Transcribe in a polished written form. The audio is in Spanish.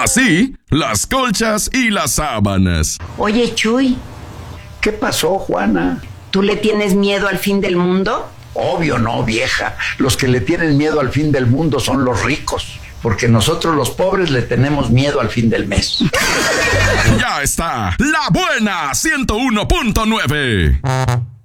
Así, las colchas y las sábanas. Oye, Chuy, ¿Qué pasó, Juana? ¿tú le tienes miedo al fin del mundo? Obvio no, vieja. Los que le tienen miedo al fin del mundo son los ricos, porque nosotros los pobres le tenemos miedo al fin del mes. Ya está, La Buena 101.9.